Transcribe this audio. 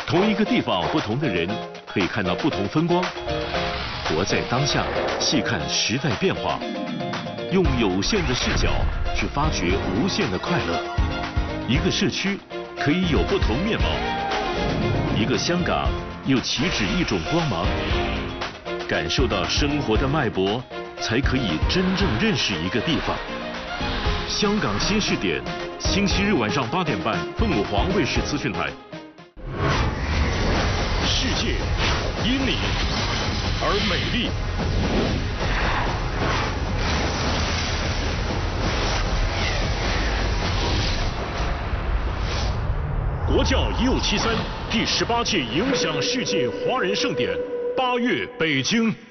同一个地方，不同的人可以看到不同风光。活在当下，细看时代变化，用有限的视角去发掘无限的快乐。一个市区可以有不同面貌，一个香港又岂止一种光芒。感受到生活的脉搏，才可以真正认识一个地方。香港新视点，星期日晚上8点半，凤凰卫视资讯台。世界因你而美丽。国教1573第18届影响世界华人盛典，8月北京。